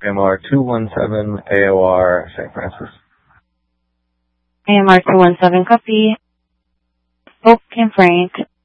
AMR 217 AOR St. Francis. AMR 217, copy. Spoke Kim Frank.